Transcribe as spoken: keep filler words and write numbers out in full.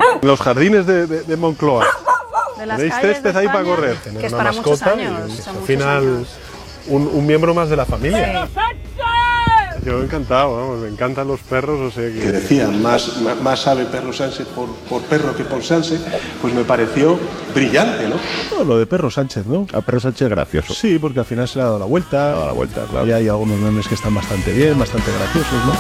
Los jardines de, de, de Moncloa. De las Tenéis calles césped de ahí para España, correr. que Tener es una para muchos mascota años, y, son al muchos final años. un, un miembro más de la familia. Sí. Yo encantado, vamos, me encantan los perros, o sea que... que decían más, más, más sabe perro Sánchez por, por perro que por Sánchez, pues me pareció brillante, ¿no? No, lo de Perro Sánchez, ¿no? A Perro Sánchez gracioso. Sí, porque al final se le ha dado la vuelta. Ha dado la vuelta, claro. Y hay algunos memes que están bastante bien, bastante graciosos, ¿no?